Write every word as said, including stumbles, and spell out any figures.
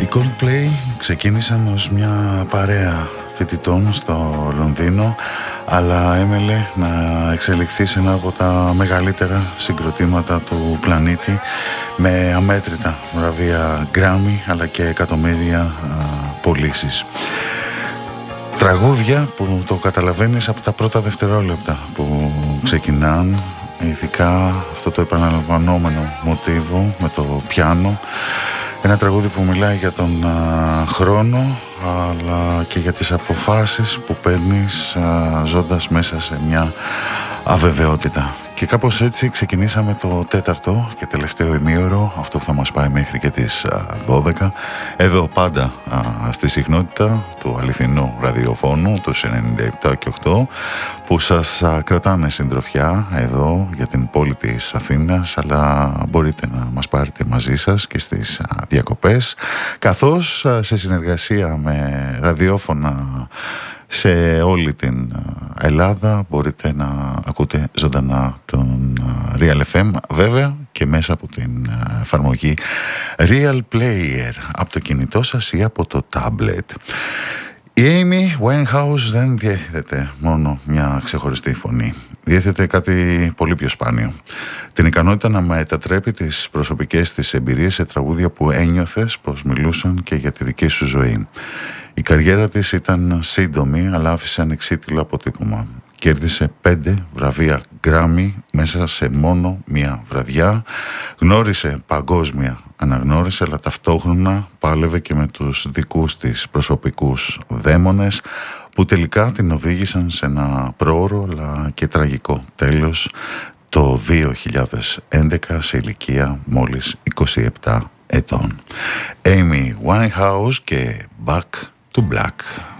Coldplay ξεκίνησαν ως μια παρέα φοιτητών στο Λονδίνο, αλλά έμελε να εξελιχθεί σε ένα από τα μεγαλύτερα συγκροτήματα του πλανήτη, με αμέτρητα βραβεία Grammy αλλά και εκατομμύρια πωλήσεις. Τραγούδια που το καταλαβαίνεις από τα πρώτα δευτερόλεπτα που ξεκινάν, ειδικά αυτό το επαναλαμβανόμενο μοτίβο με το πιάνο. Ένα τραγούδι που μιλάει για τον α, χρόνο, αλλά και για τις αποφάσεις που παίρνεις α, ζώντας μέσα σε μια αβεβαιότητα. Και κάπως έτσι ξεκινήσαμε το τέταρτο και τελευταίο ημίωρο, αυτό που θα μας πάει μέχρι και τις α, δώδεκα, εδώ πάντα α, στη συχνότητα του αληθινού ραδιοφώνου, του ενενήντα επτά και οκτώ, που σας α, κρατάνε συντροφιά εδώ για την πόλη της Αθήνας, αλλά μπορείτε να μας πάρετε μαζί σας και στις α, διακοπές, καθώς α, σε συνεργασία με ραδιόφωνα σε όλη την Ελλάδα μπορείτε να ακούτε ζωντανά τον Real εφ εμ, βέβαια και μέσα από την εφαρμογή Real Player από το κινητό σας ή από το tablet. Η Amy Winehouse δεν διέθετε μόνο μια ξεχωριστή φωνή. Διέθετε κάτι πολύ πιο σπάνιο. Την ικανότητα να μετατρέπει τις προσωπικές της εμπειρίες σε τραγούδια που ένιωθες πως μιλούσαν και για τη δική σου ζωή. Η καριέρα της ήταν σύντομη, αλλά άφησε ανεξίτηλο αποτύπωμα. Κέρδισε πέντε βραβεία Grammy μέσα σε μόνο μία βραδιά. Γνώρισε παγκόσμια αναγνώριση, αλλά ταυτόχρονα πάλευε και με τους δικούς της προσωπικούς δαίμονες, που τελικά την οδήγησαν σε ένα πρόωρο αλλά και τραγικό τέλος το δύο χιλιάδες έντεκα σε ηλικία μόλις είκοσι επτά ετών. Amy Winehouse και Back to Black.